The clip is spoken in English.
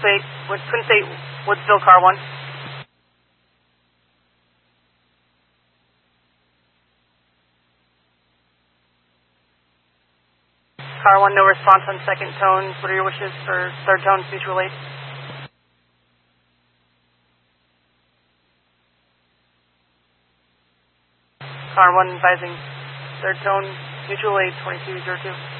Twin State, Woodsville, car 1. Car 1, no response on second tones. What are your wishes for third tones, mutual aid? Car 1 advising third tone, mutual aid 2202.